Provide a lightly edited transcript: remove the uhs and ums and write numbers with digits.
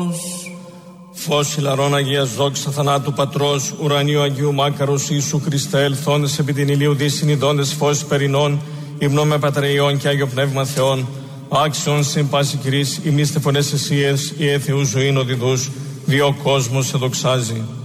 Φως ηλαρών Αγίας δόξα θανάτου Πατρός, ουρανίου Αγίου Μάκαρος Ιησού Χριστέ, ελθόντες επί την ηλίου δυσυνειδώντες φως περινών, υμνών με Πατρεϊόν και Άγιο Πνεύμα Θεόν, άξιον συν πάση Κυρίς, ημίστε φωνές εσίες, οι Θεού ζωήν οδηδούς, δύο κόσμος σε δοξάζει.